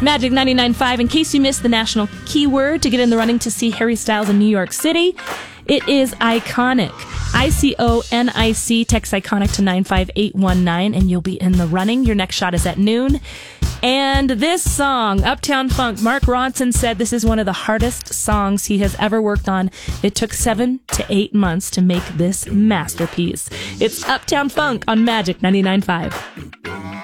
Magic 99.5, in case you missed the national keyword to get in the running to see Harry Styles in New York City, it is iconic. ICONIC, text iconic to 95819, and you'll be in the running. Your next shot is at noon. And this song, Uptown Funk, Mark Ronson said this is one of the hardest songs he has ever worked on. It took 7 to 8 months to make this masterpiece. It's Uptown Funk on Magic 99.5.